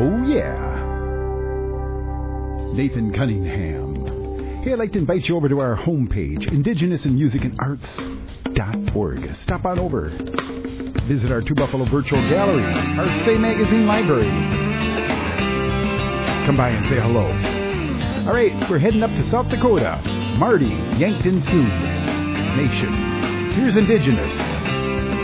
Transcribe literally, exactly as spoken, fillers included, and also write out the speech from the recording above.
Oh, yeah. Nathan Cunningham. Hey, I'd like to invite you over to our homepage, indigenous in music and arts dot org. Stop on over. Visit our Two Buffalo Virtual Gallery, our Say Magazine Library. Come by and say hello. All right, we're heading up to South Dakota. Marty, Yankton Sioux Nation. Here's Indigenous.